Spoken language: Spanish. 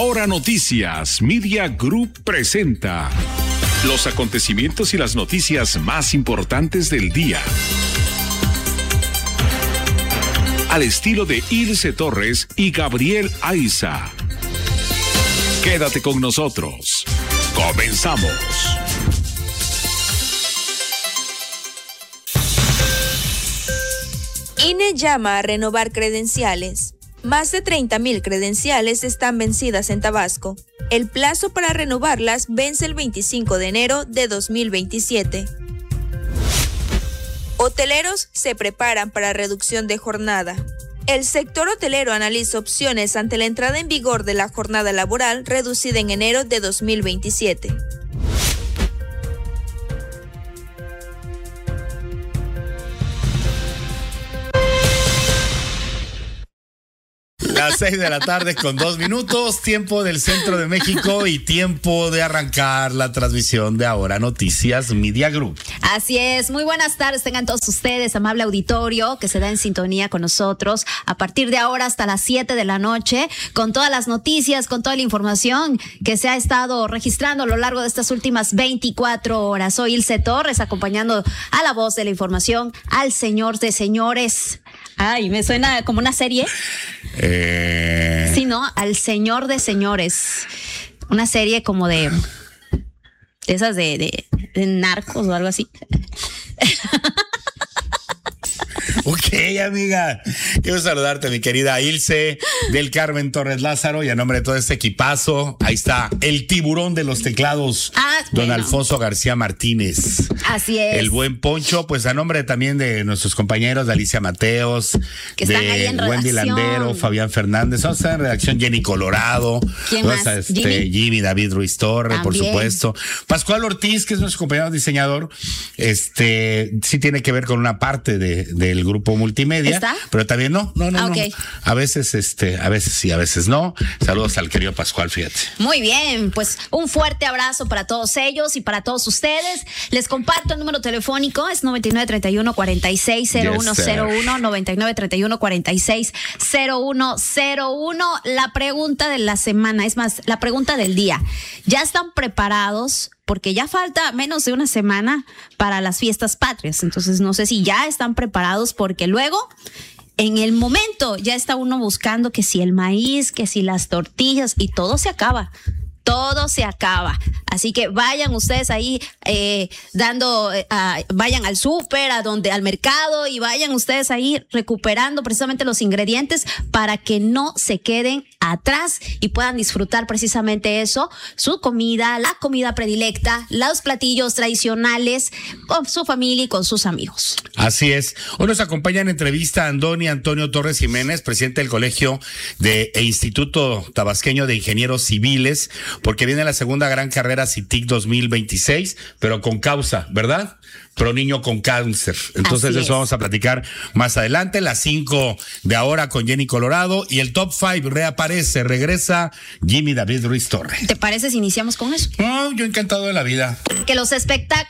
Ahora Noticias Media Group presenta los acontecimientos y las noticias más importantes del día. Al estilo de Ilse Torres y Gabriel Aiza. Quédate con nosotros. Comenzamos. INE llama a renovar credenciales. Más de 30,000 credenciales están vencidas en Tabasco. El plazo para renovarlas vence el 25 de enero de 2027. Hoteleros se preparan para reducción de jornada. El sector hotelero analiza opciones ante la entrada en vigor de la jornada laboral reducida en enero de 2027. Las 6 de la tarde con 2 minutos, tiempo del centro de México y tiempo de arrancar la transmisión de Ahora Noticias Media Group. Así es, muy buenas tardes tengan todos ustedes, amable auditorio que se da en sintonía con nosotros a partir de ahora hasta las 7 de la noche, con todas las noticias, con toda la información que se ha estado registrando a lo largo de estas últimas 24 horas. Soy Ilse Torres, acompañando a la voz de la información, al señor de señores. Ay, me suena como una serie. Sí, ¿no? Al señor de señores. Una serie como de esas de narcos o algo así. Ok, amiga. Quiero saludarte, mi querida Ilse del Carmen Torres Lázaro, y a nombre de todo este equipazo, ahí está el tiburón de los teclados, don Alfonso García Martínez. Así es. El buen Poncho, pues a nombre también de nuestros compañeros de Alicia Mateos, que están ahí en Wendy redacción. Landero, Fabián Fernández, vamos a estar en redacción Jenny Colorado. ¿Quién más? Jimmy David Ruiz Torre, por También. supuesto. Pascual Ortiz, que es nuestro compañero diseñador, sí tiene que ver con una parte del grupo multimedia. ¿Está? Pero también no. Okay. A veces sí, a veces no. Saludos al querido Pascual, fíjate. Muy bien, pues un fuerte abrazo para todos ellos y para todos ustedes. Les comparto el número telefónico, es 9931-460101, 9931-460101. La pregunta de la semana, es más, la pregunta del día. ¿Ya están preparados? Porque ya falta menos de una semana para las fiestas patrias. Entonces no sé si ya están preparados, porque luego, en el momento, ya está uno buscando que si el maíz, que si las tortillas, y todo se acaba. Todo se acaba. Así que vayan ustedes ahí vayan al súper, al mercado, y vayan ustedes ahí recuperando precisamente los ingredientes para que no se queden atrás y puedan disfrutar precisamente eso, su comida, la comida predilecta, los platillos tradicionales con su familia y con sus amigos. Así es. Hoy nos acompaña en entrevista Antonio Torres Jiménez, presidente del Colegio e Instituto Tabasqueño de Ingenieros Civiles, porque viene la segunda gran carrera CITIC 2026, pero con causa, ¿verdad? Pro niño con cáncer. Entonces de eso vamos a platicar más adelante. Las 5 de ahora con Jenny Colorado, y el top 5 regresa Jimmy David Ruiz Torre. ¿Te parece si iniciamos con eso? No, yo encantado de la vida. Que los espectáculos